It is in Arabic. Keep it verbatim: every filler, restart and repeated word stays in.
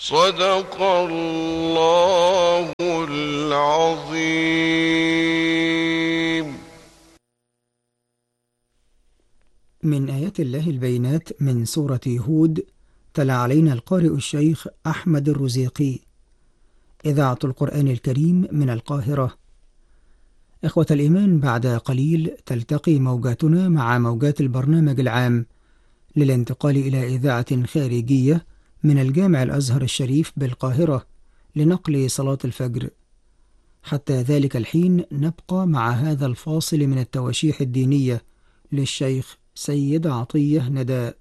صدق الله العظيم. من آيات الله البينات من سورة هود، تلا علينا القارئ الشيخ أحمد الرزيقي. إذاعة القرآن الكريم من القاهرة. إخوة الإيمان، بعد قليل تلتقي موجاتنا مع موجات البرنامج العام للانتقال إلى إذاعة خارجية من الجامع الأزهر الشريف بالقاهرة لنقل صلاة الفجر. حتى ذلك الحين نبقى مع هذا الفاصل من التواشيح الدينية للشيخ سيد عطية نداء.